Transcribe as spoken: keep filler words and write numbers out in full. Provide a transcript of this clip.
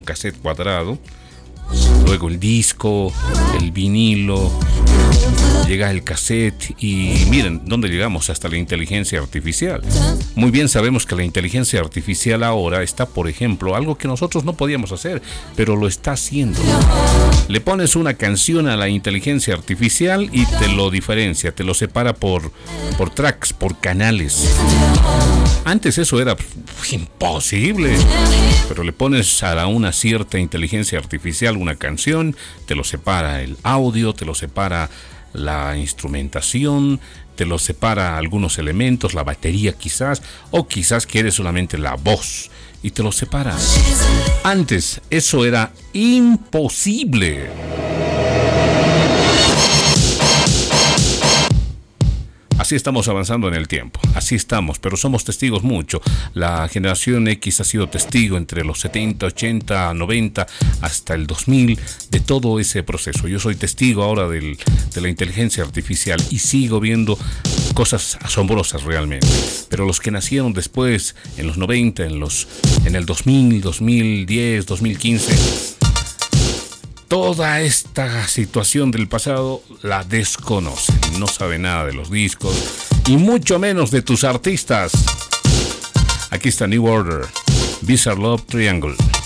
cassette cuadrado, luego el disco, el vinilo, llega el cassette y miren dónde llegamos, hasta la inteligencia artificial. Muy bien sabemos que la inteligencia artificial ahora está, por ejemplo, algo que nosotros no podíamos hacer, pero lo está haciendo. Le pones una canción a la inteligencia artificial y te lo diferencia, te lo separa por, por tracks, por canales. Antes eso era imposible, pero le pones a una cierta inteligencia artificial una canción, te lo separa el audio, te lo separa la instrumentación, te lo separa algunos elementos, la batería quizás, o quizás quieres solamente la voz y te lo separa. Antes eso era imposible. Así estamos avanzando en el tiempo, así estamos, pero somos testigos mucho. La generación X ha sido testigo entre los setenta, ochenta, noventa, hasta el dos mil, de todo ese proceso. Yo soy testigo ahora del, de la inteligencia artificial y sigo viendo cosas asombrosas realmente. Pero los que nacieron después, en los noventa, en, los, en el dos mil, dos mil diez, dos mil quince... toda esta situación del pasado la desconocen, no saben nada de los discos y mucho menos de tus artistas. Aquí está New Order, Bizarre Love Triangle.